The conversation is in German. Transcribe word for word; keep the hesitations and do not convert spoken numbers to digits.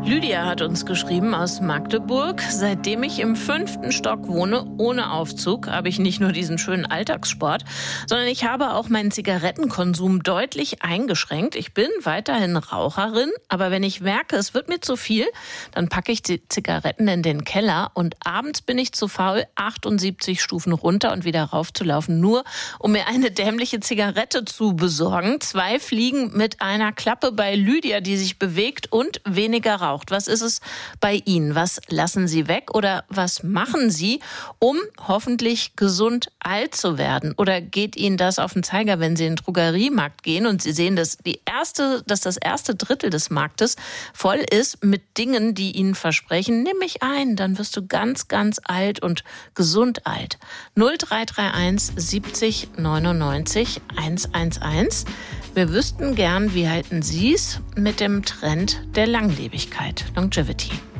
Lydia hat uns geschrieben aus Magdeburg. Seitdem ich im fünften Stock wohne, ohne Aufzug, habe ich nicht nur diesen schönen Alltagssport, sondern ich habe auch meinen Zigarettenkonsum deutlich eingeschränkt. Ich bin weiterhin Raucherin, aber wenn ich merke, es wird mir zu viel, dann packe ich die Zigaretten in den Keller und abends bin ich zu faul, achtundsiebzig Stufen runter und wieder raufzulaufen, nur um mir eine dämliche Zigarette zu besorgen. Zwei Fliegen mit einer Klappe bei Lydia, die sich bewegt und weniger raucht. Was ist es bei Ihnen? Was lassen Sie weg oder was machen Sie, um hoffentlich gesund alt zu werden? Oder geht Ihnen das auf den Zeiger, wenn Sie in den Drogeriemarkt gehen und Sie sehen, dass, die erste, dass das erste Drittel des Marktes voll ist mit Dingen, die Ihnen versprechen, nimm mich ein, dann wirst du ganz, ganz alt und gesund alt. null drei drei eins siebzig neunundneunzig hundertelf. Wir wüssten gern, wie halten Sie es mit dem Trend der Langlebigkeit, Longevity?